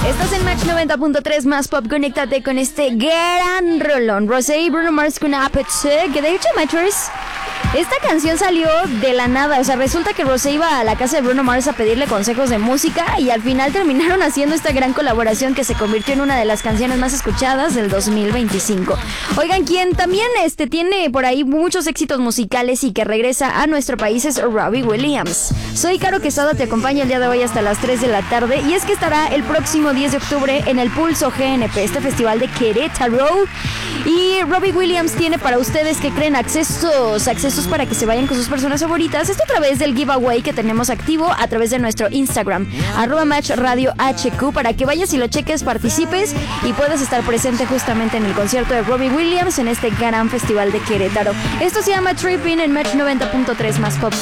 Estás en Match 90.3 más pop. Conéctate con este gran rolón. Rosé y Bruno Mars con Appetite. Que de hecho, Matchers, esta canción salió de la nada. O sea, resulta que Rosé iba a la casa de Bruno Mars a pedirle consejos de música y al final terminaron haciendo esta gran colaboración que se convirtió en una de las canciones más escuchadas del 2025. Oigan, quien también tiene por ahí muchos éxitos musicales y que regresa a nuestro país es Robbie Williams. Soy Caro Quesada, te acompaño el día de hoy hasta las 3 de la tarde y es que estará el próximo 10 de octubre en el Pulso GNP, este festival de Querétaro. Y Robbie Williams tiene para ustedes que creen accesos para que se vayan con sus personas favoritas. Esto a través del giveaway que tenemos activo a través de nuestro Instagram, @MatchRadioHQ, para que vayas y lo cheques, participes y puedas estar presente justamente en el concierto de Robbie Williams en este gran festival de Querétaro. Esto se llama Tripping en Match 90.3 más pop.